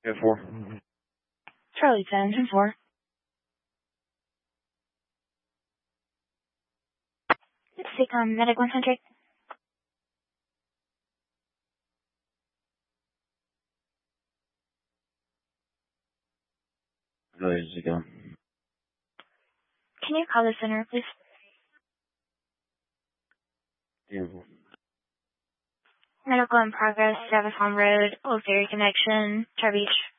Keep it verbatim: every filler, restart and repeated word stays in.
Yeah, four. Charlie ten, ten four. Seacom Medic one hundred. Go ahead, Seacom. Can you call the center, please? ten four. Medical in progress, Davis Farm Road, Old Ferry Connection, Tar Beach.